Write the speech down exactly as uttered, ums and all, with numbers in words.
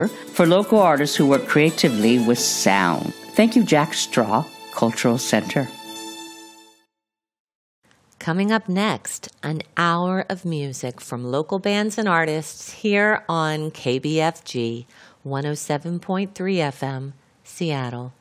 for local artists who work creatively with sound. Thank you, Jack Straw, Cultural Center. Coming up next, an hour of music from local bands and artists here on K B F G one oh seven point three F M, Seattle.